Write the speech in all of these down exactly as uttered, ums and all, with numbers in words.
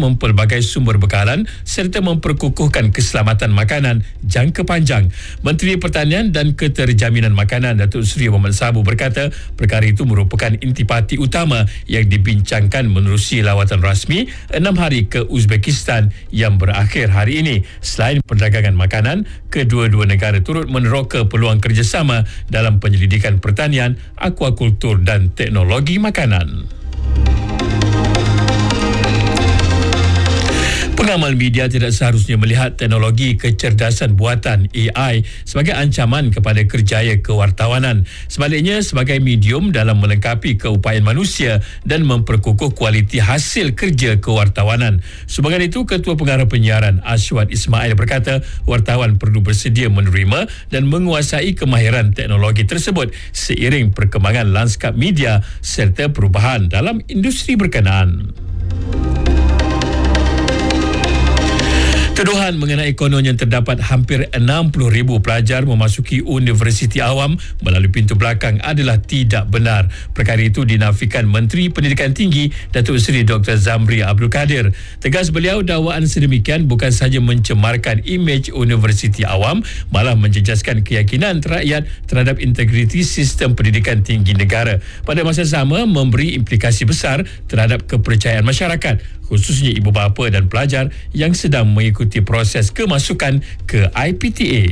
mempelbagai sumber bekalan serta memperkukuhkan keselamatan makanan jangka panjang. Menteri Pertanian dan Keterjaminan Makanan Datuk Seri Mohamad Sabu berkata perkara itu merupakan intipati utama yang dibincangkan menerusi lawatan rasmi enam hari ke Uzbekistan yang berakhir hari ini. Selain perdagangan makanan, kedua-dua negara turut meneroka peluang kerjasama dalam penyelidikan pertanian, akuakultur dan teknologi makanan. Pengamal media tidak seharusnya melihat teknologi kecerdasan buatan A I sebagai ancaman kepada kerjaya kewartawanan. Sebaliknya, sebagai medium dalam melengkapi keupayaan manusia dan memperkukuh kualiti hasil kerja kewartawanan. Sebagai itu, Ketua Pengarah Penyiaran Ashwat Ismail berkata wartawan perlu bersedia menerima dan menguasai kemahiran teknologi tersebut seiring perkembangan lanskap media serta perubahan dalam industri berkenaan. Tuduhan mengenai kononnya terdapat hampir enam puluh ribu pelajar memasuki universiti awam melalui pintu belakang adalah tidak benar. Perkara itu dinafikan Menteri Pendidikan Tinggi Datuk Seri Doktor Zamri Abdul Kadir. Tegas beliau, dakwaan sedemikian bukan sahaja mencemarkan imej universiti awam, malah menjejaskan keyakinan rakyat terhadap integriti sistem pendidikan tinggi negara. Pada masa sama, memberi implikasi besar terhadap kepercayaan masyarakat, khususnya ibu bapa dan pelajar yang sedang mengikuti proses kemasukan ke I P T A.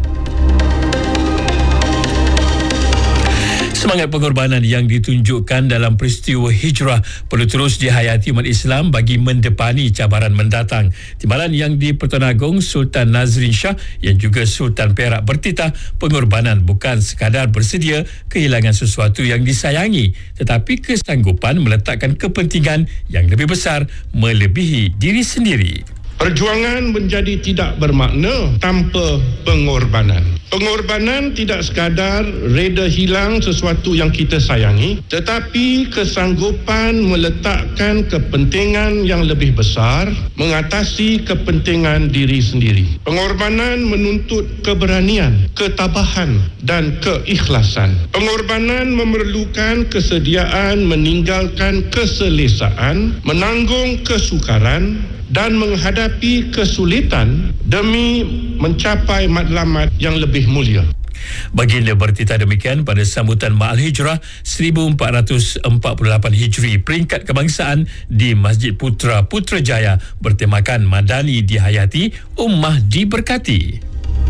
Semangat pengorbanan yang ditunjukkan dalam peristiwa hijrah perlu terus dihayati umat Islam bagi mendepani cabaran mendatang. Timbalan yang di Pertuan Agong Sultan Nazrin Shah yang juga Sultan Perak bertitah pengorbanan bukan sekadar bersedia kehilangan sesuatu yang disayangi, tetapi kesanggupan meletakkan kepentingan yang lebih besar melebihi diri sendiri. Perjuangan menjadi tidak bermakna tanpa pengorbanan. Pengorbanan tidak sekadar reda hilang sesuatu yang kita sayangi, tetapi kesanggupan meletakkan kepentingan yang lebih besar mengatasi kepentingan diri sendiri. Pengorbanan menuntut keberanian, ketabahan dan keikhlasan. Pengorbanan memerlukan kesediaan meninggalkan keselesaan, menanggung kesukaran dan menghadapi kesulitan demi mencapai matlamat yang lebih mulia. Baginda bertitah demikian pada sambutan Ma'al Hijrah seribu empat ratus empat puluh lapan Hijri peringkat kebangsaan di Masjid Putra Putrajaya bertemakan Madani dihayati, Ummah diberkati.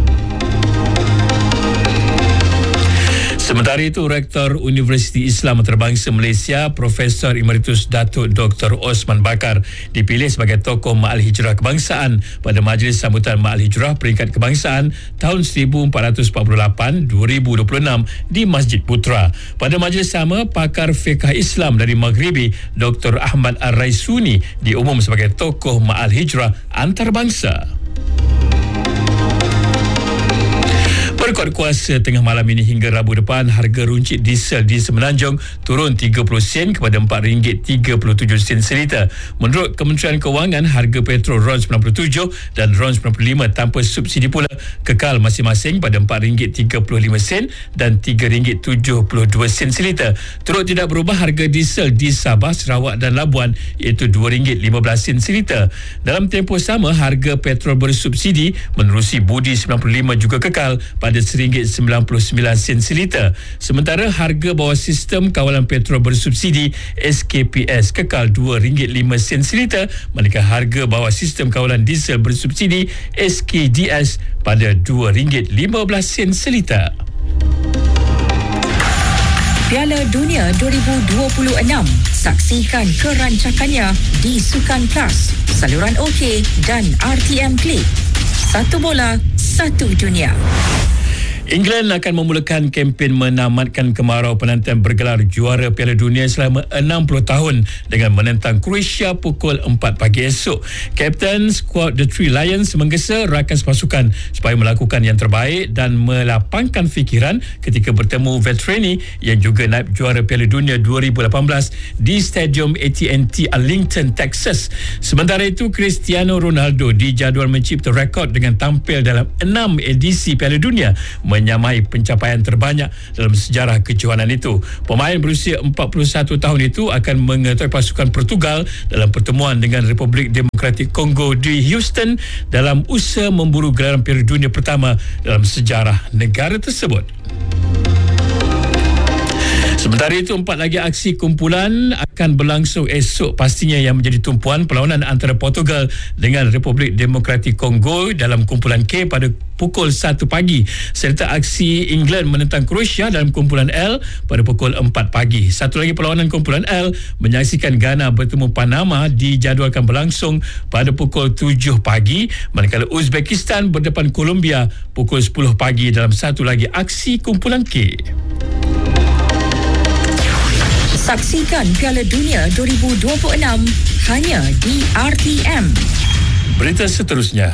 Sementara itu, Rektor Universiti Islam Antarabangsa Malaysia Profesor Emeritus Datuk Doktor Osman Bakar dipilih sebagai tokoh Ma'al Hijrah Kebangsaan pada Majlis Sambutan Ma'al Hijrah Peringkat Kebangsaan tahun seribu empat ratus empat puluh lapan hingga dua ribu dua puluh enam di Masjid Putra. Pada majlis sama, pakar fiqh Islam dari Maghribi Doktor Ahmad Ar-Raisuni diumum sebagai tokoh Ma'al Hijrah Antarabangsa. Berkuat kuasa tengah malam ini hingga Rabu depan, harga runcit diesel di Semenanjung turun tiga puluh sen kepada empat ringgit tiga puluh tujuh sen seliter. Menurut Kementerian Kewangan, harga petrol RON sembilan puluh tujuh dan RON sembilan puluh lima tanpa subsidi pula kekal masing-masing pada empat ringgit tiga puluh lima sen dan tiga ringgit tujuh puluh dua sen seliter. Turut tidak berubah harga diesel di Sabah, Sarawak dan Labuan iaitu dua ringgit lima belas sen seliter. Dalam tempoh sama, harga petrol bersubsidi menerusi budi sembilan puluh lima juga kekal pada seringgit sembilan puluh sembilan sen seliter. Sementara harga bawah sistem kawalan petrol bersubsidi S K P S kekal dua ringgit lima sen seliter, manakala harga bawah sistem kawalan diesel bersubsidi S K D S pada dua ringgit lima belas sen seliter. Piala Dunia dua ribu dua puluh enam. Saksikan kerancakannya di Sukan Plus, saluran OK dan R T M Click. Satu bola, satu dunia. England akan memulakan kempen menamatkan kemarau penantian bergelar juara Piala Dunia selama enam puluh tahun dengan menentang Croatia pukul empat pagi esok. Kapten skuad The Three Lions menggesa rakan pasukan supaya melakukan yang terbaik dan melapangkan fikiran ketika bertemu veterani yang juga naib juara Piala Dunia dua ribu lapan belas di Stadium A T and T Arlington, Texas. Sementara itu, Cristiano Ronaldo dijadual mencipta rekod dengan tampil dalam enam edisi Piala Dunia, menyamai pencapaian terbanyak dalam sejarah kejohanan itu. Pemain berusia empat puluh satu tahun itu akan mengetahui pasukan Portugal dalam pertemuan dengan Republik Demokratik Kongo di Houston dalam usaha memburu gelaran Piala Dunia pertama dalam sejarah negara tersebut. Sementara itu, empat lagi aksi kumpulan akan berlangsung esok, pastinya yang menjadi tumpuan perlawanan antara Portugal dengan Republik Demokratik Kongo dalam kumpulan K pada pukul satu pagi, serta aksi England menentang Croatia dalam kumpulan L pada pukul empat pagi. Satu lagi perlawanan kumpulan L menyaksikan Ghana bertemu Panama dijadualkan berlangsung pada pukul tujuh pagi, manakala Uzbekistan berdepan Colombia pukul sepuluh pagi dalam satu lagi aksi kumpulan K. Saksikan Piala Dunia dua ribu dua puluh enam hanya di R T M. Berita seterusnya.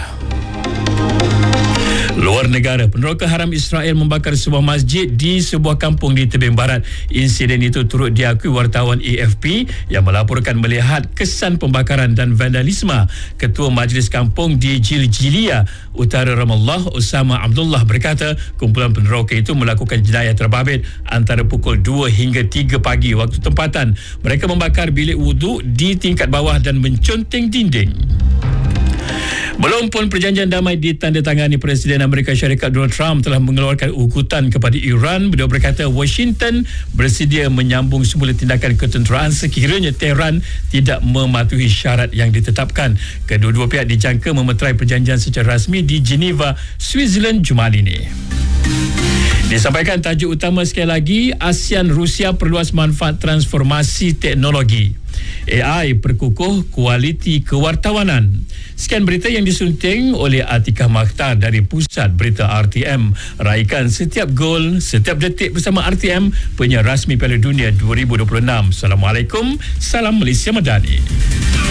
Luar negara, peneroka haram Israel membakar sebuah masjid di sebuah kampung di tebing barat. Insiden itu turut diakui wartawan A F P yang melaporkan melihat kesan pembakaran dan vandalisme. Ketua Majlis Kampung di Jiljilia, Utara Ramallah, Osama Abdullah berkata kumpulan peneroka itu melakukan jenayah terbabit antara pukul dua hingga tiga pagi waktu tempatan. Mereka membakar bilik wuduk di tingkat bawah dan menconteng dinding. Belum pun perjanjian damai ditandatangani, Presiden Amerika Syarikat Donald Trump telah mengeluarkan ugutan kepada Iran. Beliau berkata Washington bersedia menyambung semula tindakan ketenteraan sekiranya Tehran tidak mematuhi syarat yang ditetapkan. Kedua-dua pihak dijangka memeterai perjanjian secara rasmi di Geneva, Switzerland Jumaat ini. Disampaikan tajuk utama sekali lagi, ASEAN Rusia perluas manfaat transformasi teknologi. A I perkukuh kualiti kewartawanan. Sekian berita yang disunting oleh Atikah Makhtar dari Pusat Berita R T M. Raikan setiap gol, setiap detik bersama R T M, penyiar rasmi Piala Dunia dua ribu dua puluh enam. Assalamualaikum, salam Malaysia Madani.